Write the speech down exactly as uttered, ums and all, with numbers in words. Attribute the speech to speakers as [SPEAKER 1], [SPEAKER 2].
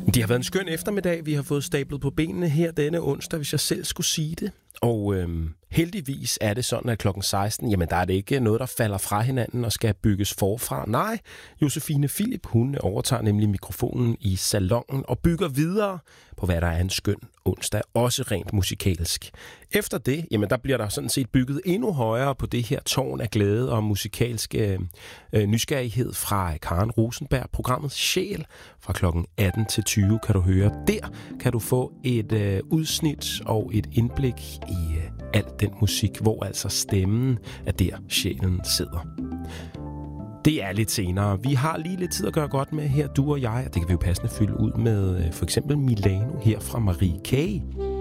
[SPEAKER 1] Det har været en skøn eftermiddag, vi har fået stablet på benene her denne onsdag, hvis jeg selv skulle sige det. Og øhm, heldigvis er det sådan, at klokken seksten, jamen der er det ikke noget, der falder fra hinanden og skal bygges forfra. Nej, Josefine Philip, hun overtager nemlig mikrofonen i salonen og bygger videre på, hvad der er en skøn onsdag, også rent musikalsk. Efter det, jamen der bliver der sådan set bygget endnu højere på det her tårn af glæde og musikalsk øh, øh, nysgerrighed fra Karen Rosenberg. Programmet Sjæl fra klokken atten til tyve kan du høre. Der kan du få et øh, udsnit og et indblik i øh, al den musik, hvor altså stemmen er der, sjælen sidder. Det er lidt senere. Vi har lige lidt tid at gøre godt med her, du og jeg, og det kan vi jo passende fylde ud med øh, for eksempel Milano her fra Marie K.